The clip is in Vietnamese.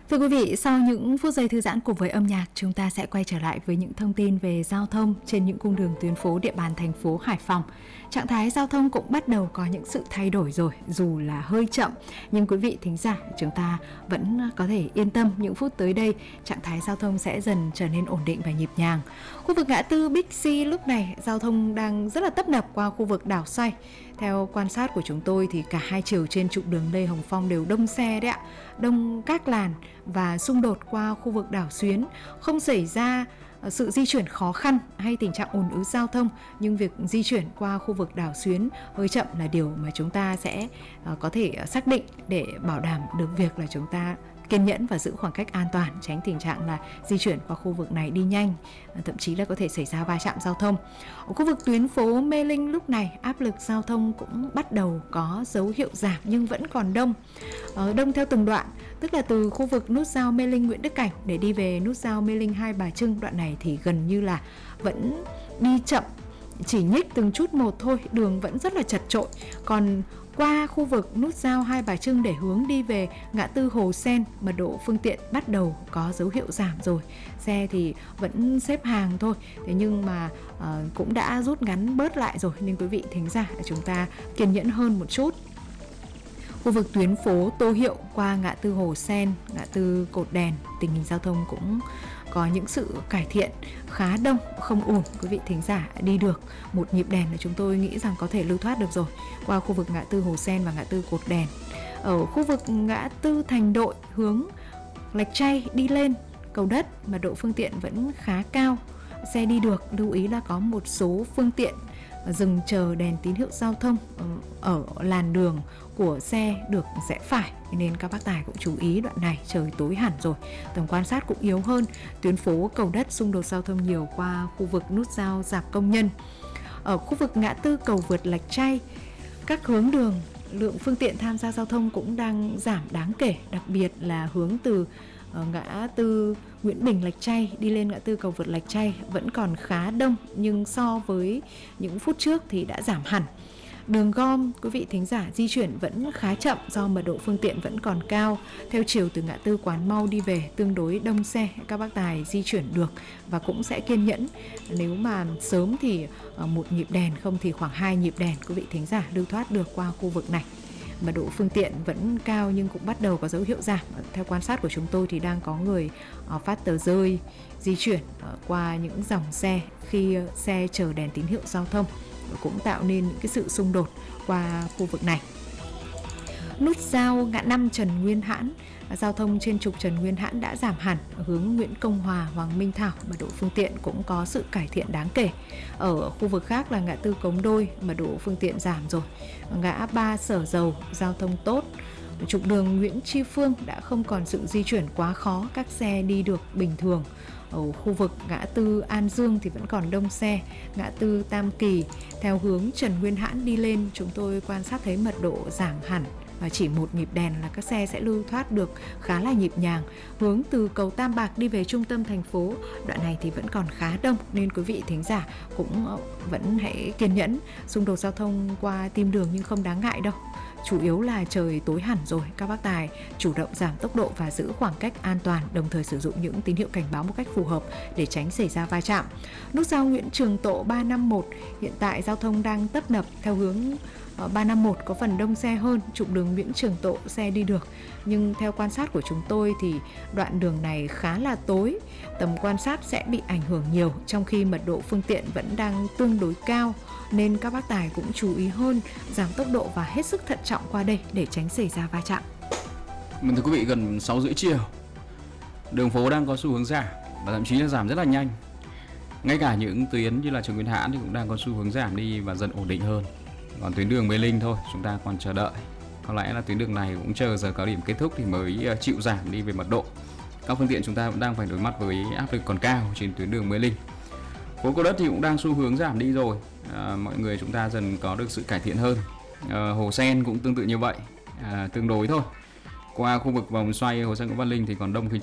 Thưa quý vị, sau những phút giây thư giãn cùng với âm nhạc, chúng ta sẽ quay trở lại với những thông tin về giao thông trên những cung đường tuyến phố địa bàn thành phố Hải Phòng. Trạng thái giao thông cũng bắt đầu có những sự thay đổi rồi, dù là hơi chậm, nhưng quý vị thính giả, chúng ta vẫn có thể yên tâm những phút tới đây, trạng thái giao thông sẽ dần trở nên ổn định và nhịp nhàng. Khu vực ngã tư Bixi lúc này, giao thông đang rất là tấp nập qua khu vực đảo xoay. Theo quan sát của chúng tôi thì cả hai chiều trên trục đường Lê Hồng Phong đều đông xe đấy ạ, đông các làn và xung đột qua khu vực đảo Xuyến, không xảy ra sự di chuyển khó khăn hay tình trạng ùn ứ giao thông, nhưng việc di chuyển qua khu vực đảo Xuyến hơi chậm là điều mà chúng ta sẽ có thể xác định để bảo đảm được việc là chúng ta kiên nhẫn và giữ khoảng cách an toàn, tránh tình trạng là di chuyển qua khu vực này đi nhanh, thậm chí là có thể xảy ra va chạm giao thông. Ở khu vực tuyến phố Mê Linh lúc này, áp lực giao thông cũng bắt đầu có dấu hiệu giảm nhưng vẫn còn đông. Đông theo từng đoạn, tức là từ khu vực nút giao Mê Linh Nguyễn Đức Cảnh để đi về nút giao Mê Linh Hai Bà Trưng, đoạn này thì gần như là vẫn đi chậm, chỉ nhích từng chút một thôi, đường vẫn rất là chật chội. Còn qua khu vực nút giao Hai Bà Trưng để hướng đi về ngã tư Hồ Sen, mật độ phương tiện bắt đầu có dấu hiệu giảm rồi. Xe thì vẫn xếp hàng thôi, thế nhưng mà cũng đã rút ngắn bớt lại rồi, nên quý vị thính giả chúng ta kiên nhẫn hơn một chút. Khu vực tuyến phố Tô Hiệu qua ngã tư Hồ Sen, ngã tư Cột Đèn, tình hình giao thông cũng có những sự cải thiện khá đông, không ùn. Quý vị thính giả đi được một nhịp đèn là chúng tôi nghĩ rằng có thể lưu thoát được rồi. Qua khu vực ngã tư Hồ Sen và ngã tư Cột Đèn. Ở khu vực ngã tư Thành Đội hướng Lạch Tray đi lên Cầu Đất, mật độ phương tiện vẫn khá cao, xe đi được. Lưu ý là có một số phương tiện dừng chờ đèn tín hiệu giao thông ở làn đường của xe được rẽ phải, nên các bác tài cũng chú ý đoạn này, trời tối hẳn rồi, tầm quan sát cũng yếu hơn. Tuyến phố Cầu Đất xung đột giao thông nhiều qua khu vực nút giao Rạp Công Nhân. Ở khu vực ngã tư cầu vượt Lạch Tray, các hướng đường lượng phương tiện tham gia giao thông cũng đang giảm đáng kể, đặc biệt là hướng từ ngã tư Nguyễn Bình Lạch Tray đi lên ngã tư cầu vượt Lạch Tray vẫn còn khá đông, nhưng so với những phút trước thì đã giảm hẳn. Đường gom, quý vị thính giả di chuyển vẫn khá chậm do mật độ phương tiện vẫn còn cao. Theo chiều từ ngã tư Quán Mau đi về tương đối đông xe, các bác tài di chuyển được và cũng sẽ kiên nhẫn. Nếu mà sớm thì một nhịp đèn, không thì khoảng 2 nhịp đèn quý vị thính giả lưu thoát được qua khu vực này. Mật độ phương tiện vẫn cao nhưng cũng bắt đầu có dấu hiệu giảm. Theo quan sát của chúng tôi thì đang có người phát tờ rơi di chuyển qua những dòng xe khi xe chờ đèn tín hiệu giao thông, cũng tạo nên những cái sự xung đột qua khu vực này. Nút giao ngã năm Trần Nguyên Hãn, giao thông trên trục Trần Nguyên Hãn đã giảm hẳn, hướng Nguyễn Công Hòa, Hoàng Minh Thảo, mật độ phương tiện cũng có sự cải thiện đáng kể. Ở khu vực khác là ngã tư Cống Đôi, mật độ phương tiện giảm rồi. Ngã ba Sở Dầu, giao thông tốt. Trục đường Nguyễn Tri Phương đã không còn sự di chuyển quá khó, các xe đi được bình thường. Ở khu vực ngã tư An Dương thì vẫn còn đông xe. Ngã tư Tam Kỳ theo hướng Trần Nguyên Hãn đi lên, chúng tôi quan sát thấy mật độ giảm hẳn và chỉ một nhịp đèn là các xe sẽ lưu thoát được khá là nhịp nhàng. Hướng từ cầu Tam Bạc đi về trung tâm thành phố, đoạn này thì vẫn còn khá đông, nên quý vị thính giả cũng vẫn hãy kiên nhẫn. Xung đột giao thông qua tim đường nhưng không đáng ngại đâu. Chủ yếu là trời tối hẳn rồi, các bác tài chủ động giảm tốc độ và giữ khoảng cách an toàn, đồng thời sử dụng những tín hiệu cảnh báo một cách phù hợp để tránh xảy ra va chạm. Nút giao Nguyễn Trường Tộ 351, hiện tại giao thông đang tấp nập theo hướng 351 có phần đông xe hơn, trục đường Nguyễn Trường Tộ xe đi được. Nhưng theo quan sát của chúng tôi thì đoạn đường này khá là tối, tầm quan sát sẽ bị ảnh hưởng nhiều, trong khi mật độ phương tiện vẫn đang tương đối cao, nên các bác tài cũng chú ý hơn, giảm tốc độ và hết sức thận trọng qua đây để tránh xảy ra va chạm. Thưa quý vị, gần 6 rưỡi chiều, đường phố đang có xu hướng giảm và thậm chí là giảm rất là nhanh. Ngay cả những tuyến như là Trần Nguyên Hãn thì cũng đang có xu hướng giảm đi và dần ổn định hơn. Còn tuyến đường Mê Linh thôi, chúng ta còn chờ đợi. Có lẽ là tuyến đường này cũng chờ giờ cao điểm kết thúc thì mới chịu giảm đi về mật độ. Các phương tiện chúng ta cũng đang phải đối mặt với áp lực còn cao trên tuyến đường Mê Linh. Phố Cầu Đất thì cũng đang xu hướng giảm đi rồi. Mọi người chúng ta dần có được sự cải thiện hơn. Hồ Sen cũng tương tự như vậy, tương đối thôi. Qua khu vực vòng xoay Hồ Sen Nguyễn Văn Linh thì còn đông khi